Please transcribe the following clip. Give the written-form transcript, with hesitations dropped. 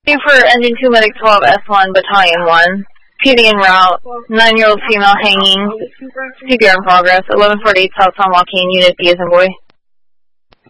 For Engine 2 Medic 12 S1 Battalion 1. PD en route. 9-year-old female hanging. CPR in progress. 1148 South San Joaquin. Unit B as in boy.